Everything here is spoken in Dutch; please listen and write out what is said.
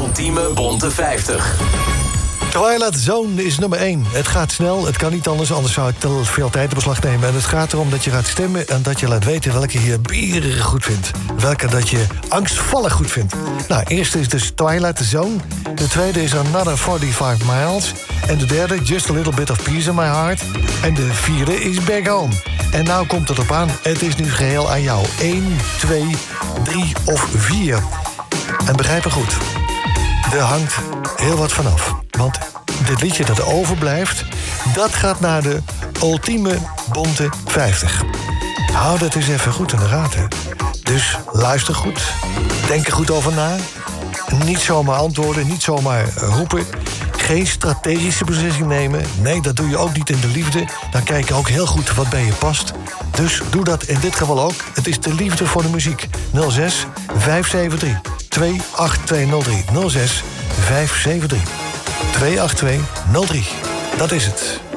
ultieme bonte 50. Twilight Zone is nummer 1. Het gaat snel, het kan niet anders zou het te veel tijd in beslag nemen. En het gaat erom dat je gaat stemmen en dat je laat weten welke je bierig goed vindt. Welke dat je angstvallig goed vindt. Nou, eerste is dus Twilight Zone. De tweede is Another 45 Miles. En de derde, Just a Little Bit of Peace in My Heart. En de vierde is Back Home. En nou komt het op aan, het is nu geheel aan jou. 1, 2, 3 of 4. En begrijp me goed, er hangt heel wat vanaf. Want dit liedje dat overblijft, dat gaat naar de ultieme bonte 50. Hou dat eens even goed in de gaten. Dus luister goed, denk er goed over na. Niet zomaar antwoorden, niet zomaar roepen. Geen strategische beslissing nemen. Nee, dat doe je ook niet in de liefde. Dan kijk je ook heel goed wat bij je past. Dus doe dat in dit geval ook. Het is de liefde voor de muziek. 06 573 28203. 06 573 28203. Dat is het.